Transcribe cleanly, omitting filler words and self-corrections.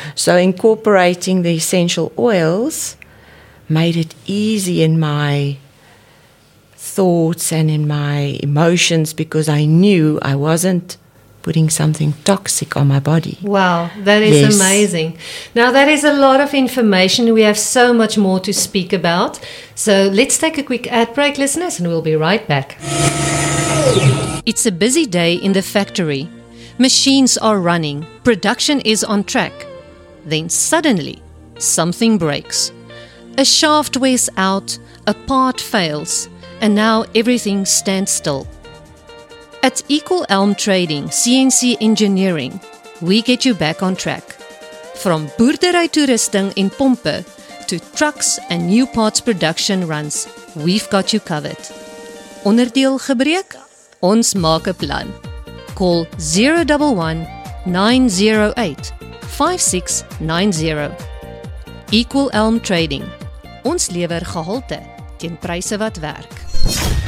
So incorporating the essential oils made it easy in my thoughts and in my emotions, because I knew I wasn't putting something toxic on my body. Wow, that is amazing. Now, that is a lot of information. We have so much more to speak about. So let's take a quick ad break, listeners, and we'll be right back. It's a busy day in the factory. Machines are running. Production is on track. Then suddenly, something breaks. A shaft wears out, a part fails, and now everything stands still. At Equal Elm Trading, CNC Engineering, we get you back on track. From boerdery toerusting en pompe to trucks and new parts production runs, we've got you covered. Onderdeel gebreek? Ons maak 'n plan. Call 011 908 5690. Equal Elm Trading. Ons lewer gehalte teen pryse wat werk.